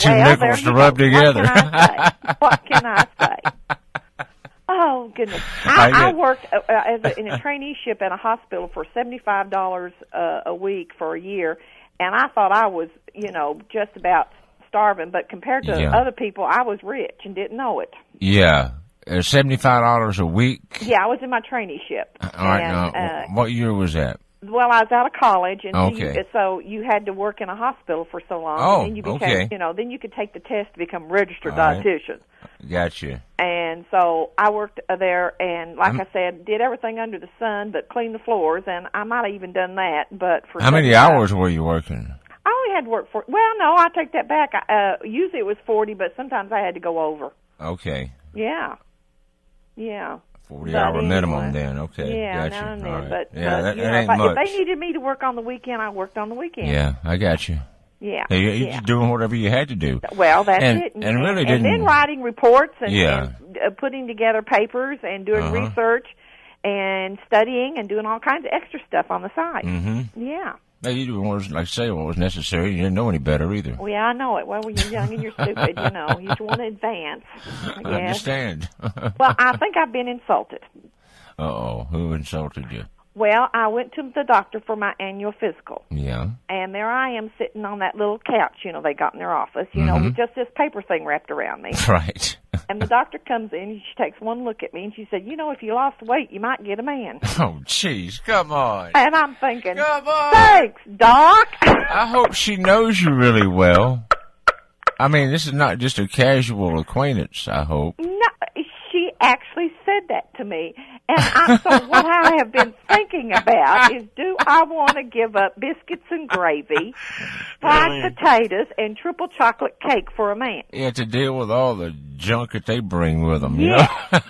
two nickels to rub together. What can I say? Oh, goodness. I worked in a traineeship at a hospital for $75 a week for a year, and I thought I was, just about starving, but compared to other people, I was rich and didn't know it. Yeah. $75 a week? Yeah, I was in my traineeship. All right, now, what year was that? Well, I was out of college, and okay. so you had to work in a hospital for so long. Oh, and then you became, okay. Then you could take the test to become a registered dietitian. Gotcha. And so I worked there, and like I said, did everything under the sun but clean the floors, and I might have even done that. But for how many hours were you working? I only had to work I take that back. Usually it was 40, but sometimes I had to go over. Okay. Yeah. 40-hour minimum then, okay. Yeah, gotcha. now and then. Right. But, that ain't much. If they needed me to work on the weekend, I worked on the weekend. Yeah, I got you. Yeah. You're just doing whatever you had to do. Well, that's it. And really didn't. And then writing reports and putting together papers and doing research and studying and doing all kinds of extra stuff on the side. Mm-hmm. Yeah. You do what was necessary. You didn't know any better either. Well, yeah, I know it. Well, when you're young and you're stupid, you just want to advance. I understand. Well, I think I've been insulted. Uh-oh. Who insulted you? Well, I went to the doctor for my annual physical. Yeah. And there I am sitting on that little couch, they got in their office, with just this paper thing wrapped around me. Right. And the doctor comes in, and she takes one look at me, and she said, if you lost weight, you might get a man. Oh, jeez, come on. And I'm thinking, come on. Thanks, Doc. I hope she knows you really well. I mean, this is not just a casual acquaintance, I hope. No, she actually said that to me. And so what I have been thinking about is, do I want to give up biscuits and gravy, fried potatoes, and triple chocolate cake for a man? Yeah, to deal with all the junk that they bring with them, But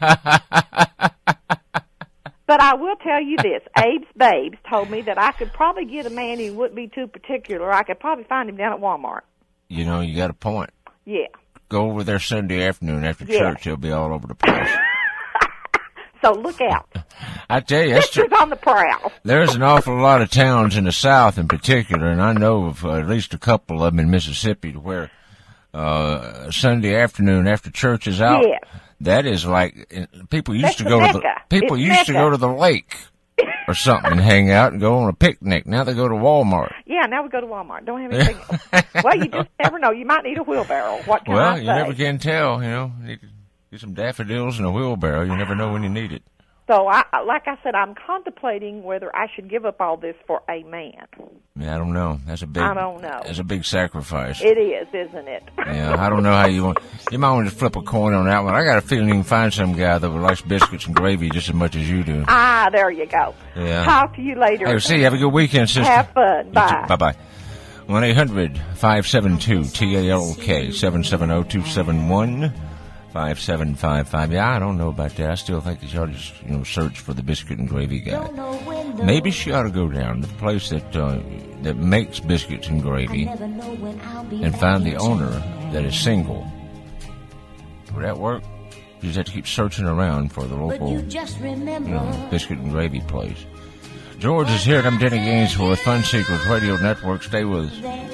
I will tell you this. Abe's Babes told me that I could probably get a man who wouldn't be too particular. I could probably find him down at Walmart. You got a point. Yeah. Go over there Sunday afternoon after church. He'll be all over the place. So look out. I tell you, Sister's on the prowl. There's an awful lot of towns in the South in particular, and I know of at least a couple of them in Mississippi where Sunday afternoon after church is out, that is like people used to go to the lake or something and hang out and go on a picnic. Now they go to Walmart. Yeah, now we go to Walmart. Don't have anything. Well, you just never know. You might need a wheelbarrow. What can I say? You never can tell. Need to get some daffodils and a wheelbarrow. You never know when you need it. So, like I said, I'm contemplating whether I should give up all this for a man. Yeah, I don't know. I don't know. That's a big sacrifice. It is, isn't it? Yeah, I don't know how you want. You might want to flip a coin on that one. I got a feeling you can find some guy that likes biscuits and gravy just as much as you do. Ah, there you go. Yeah. Talk to you later. Hey, see you. Have a good weekend, sister. Have fun. Bye. Bye-bye. 1-800-572-TALK 770-271-5755. Yeah, I don't know about that. I still think you ought to just, search for the biscuit and gravy guy. Maybe she ought to go down to the place that makes biscuits and gravy and find the owner that is single. Would that work? You just have to keep searching around for the local, biscuit and gravy place. George is here. I'm Denny Gainesville with Fun Secrets Radio Network. Stay with us.